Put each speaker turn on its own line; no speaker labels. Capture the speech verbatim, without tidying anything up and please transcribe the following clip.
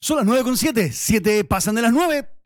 Son las nueve con siete. siete pasan de las nueve.